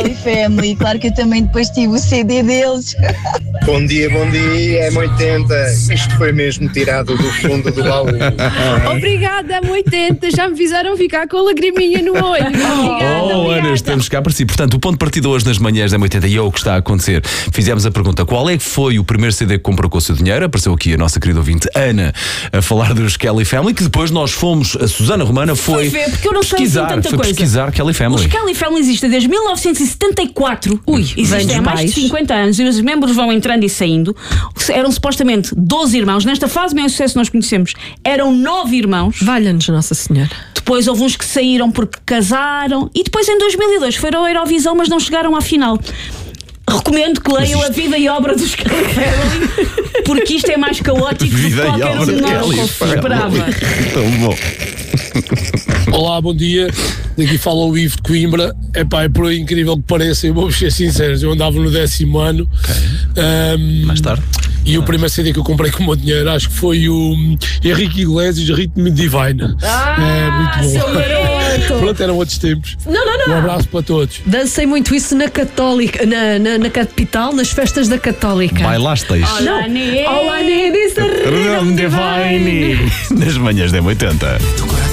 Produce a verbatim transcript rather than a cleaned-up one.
Kelly Family. Claro que eu também depois tive o C D deles. Bom dia, bom dia, M oitenta. Isto foi mesmo tirado do fundo do baú. Obrigada, M oitenta. Já me fizeram ficar com a lagriminha no olho. Obrigada, Oh, obrigada. Ana, estamos cá para si. Portanto, o ponto de partida hoje nas manhãs da M oitenta e é o que está a acontecer. Fizemos a pergunta: qual é que foi o primeiro C D que comprou com o seu dinheiro? Apareceu aqui a nossa querida ouvinte Ana a falar dos Kelly Family, que depois nós fomos, a Susana Romana foi, Foi ver, porque eu não sei pesquisar, assim tanta foi coisa. pesquisar Kelly Family. Os Kelly Family existem desde mil novecentos e setenta e quatro. Ui, existem vem há dos mais de pais. cinquenta anos e os membros vão entrando e saindo. Eram supostamente doze irmãos. Nesta fase, bem sucesso nós conhecemos, eram nove irmãos. Valha-nos Nossa Senhora. Depois houve uns que saíram porque casaram. E depois em dois mil e dois foram à Eurovisão, mas não chegaram à final. Recomendo que leiam a vida e obra dos Kelly Family, porque isto é mais caótico do que Vida e qualquer um obra de de nós Kelly esperava. Tão bom. Olá, bom dia. Daqui fala o Ivo de Coimbra. Epá, é por incrível que pareça, eu vou ser sincero, eu andava no décimo ano. Um, Mais tarde. E o primeiro C D que eu comprei com o meu dinheiro acho que foi o Henrique Iglesias, Ritmo Divine. Ah, é muito seu bom. garoto. Pronto, eram outros tempos. Não, não, Um não. abraço para todos. Dancei muito isso na Católica, na, na, na capital, nas festas da Católica. Bailasteis. Olá, Nê. Olá, Nê, disse Divine. Nas manhãs da M oitenta.